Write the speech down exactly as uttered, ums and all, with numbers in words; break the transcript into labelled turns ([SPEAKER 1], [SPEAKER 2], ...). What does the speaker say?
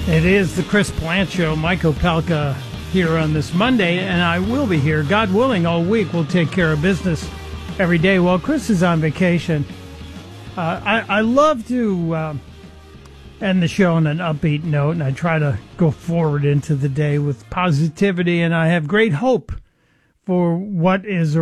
[SPEAKER 1] It is the Chris Plant Show. Mike Opelka here on this Monday, and I will be here, God willing, all week. We'll take care of business every day while Chris is on vacation. Uh, I, I love to uh, end the show on an upbeat note, and I try to go forward into the day with positivity, and I have great hope for what is